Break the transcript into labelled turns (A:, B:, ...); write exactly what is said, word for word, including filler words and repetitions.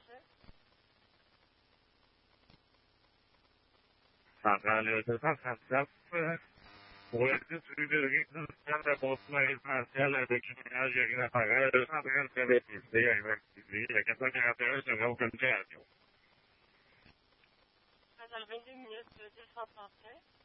A: passer?
B: Ça prend le deux cent trente-sept pour le titre de rythme de bâtiment essentiel avec une ingénierie d'appareil, deux cent trente d'électricité à activer, le quatre cent quarante et un sera aucune création.
A: Dans le vingt-deux minutes, deux cent trente-cinq.